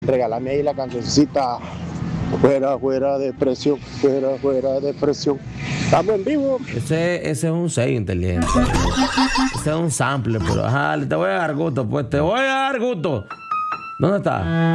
Regálame ahí la cancioncita. Fuera, fuera de presión, fuera, fuera de presión. Estamos en vivo. Ese es un sello inteligente. Ese es un sample, pero ajá, te voy a dar gusto, pues te voy a dar gusto. ¿Dónde está?